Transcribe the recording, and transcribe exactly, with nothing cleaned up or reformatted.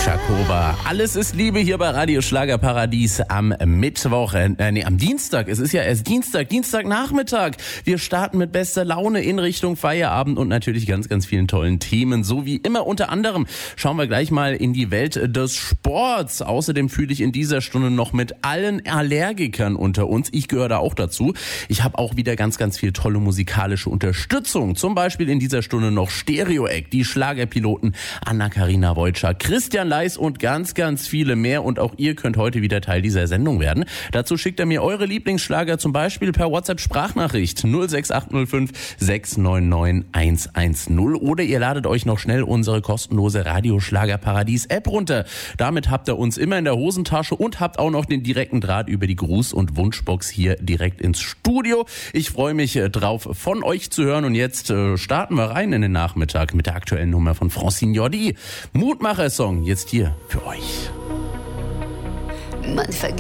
Schakova. Alles ist Liebe hier bei Radio Schlagerparadies am Mittwoch, äh, nee, am Dienstag. Es ist ja erst Dienstag, Dienstagnachmittag. Wir starten mit bester Laune in Richtung Feierabend und natürlich ganz, ganz vielen tollen Themen. So wie immer unter anderem schauen wir gleich mal in die Welt des Sports. Außerdem fühle ich in dieser Stunde noch mit allen Allergikern unter uns. Ich gehöre da auch dazu. Ich habe auch wieder ganz, ganz viel tolle musikalische Unterstützung. Zum Beispiel in dieser Stunde noch Stereo-Eck, die Schlagerpiloten Anna-Karina Wojcik, Christian Leis und ganz, ganz viele mehr. Und auch ihr könnt heute wieder Teil dieser Sendung werden. Dazu schickt ihr mir eure Lieblingsschlager zum Beispiel per WhatsApp-Sprachnachricht null sechs acht null fünf sechs neun neun eins eins null oder ihr ladet euch noch schnell unsere kostenlose Radio Schlagerparadies-App runter. Damit habt ihr uns immer in der Hosentasche und habt auch noch den direkten Draht über die Gruß- und Wunschbox hier direkt ins Studio. Ich freue mich drauf, von euch zu hören und jetzt äh, starten wir rein in den Nachmittag mit der aktuellen Nummer von Francine Jordi. Mutmacher-Song jetzt hier für euch. Man vergisst